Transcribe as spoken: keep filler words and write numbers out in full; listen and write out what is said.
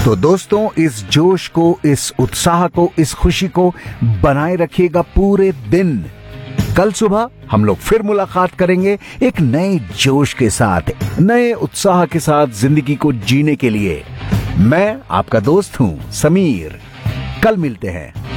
तो दोस्तों, इस जोश को, इस उत्साह को, इस खुशी को बनाए रखिएगा पूरे दिन। कल सुबह हम लोग फिर मुलाकात करेंगे एक नए जोश के साथ, नए उत्साह के साथ जिंदगी को जीने के लिए। मैं आपका दोस्त हूं समीर। कल मिलते हैं।